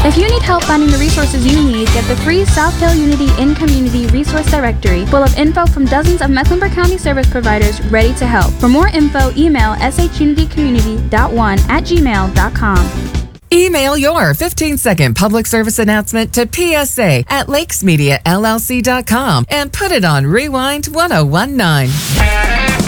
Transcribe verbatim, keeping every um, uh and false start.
If you need help finding the resources you need, get the free Southdale Unity in Community Resource Directory full of info from dozens of Mecklenburg County service providers ready to help. For more info, email s h unity community dot one at gmail dot com. Email your fifteen-second public service announcement to P S A at lakes media l l c dot com and put it on Rewind ten nineteen.